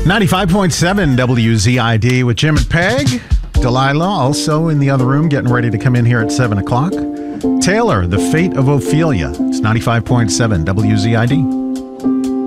95.7 WZID with Jim and Peg. Delilah also in the other room getting ready to come in here at 7 o'clock. Taylor, The Fate of Ophelia. It's 95.7 WZID.